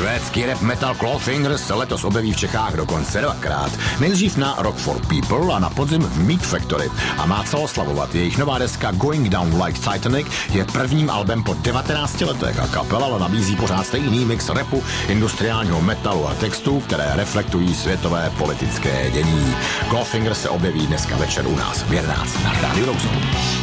Švédský rap metal Clawfinger se letos objeví v Čechách dokonce dvakrát. Nejdřív na Rock for People a na podzim v Meat Factory a má co oslavovat. Jejich nová deska Going Down Like Titanic je prvním albem po 19 letech a kapela nabízí pořád stejný mix rapu, industriálního metalu a textů, které reflektují světové politické dění. Clawfinger se objeví dneska večer u nás v 11 na Rádiu Roxy.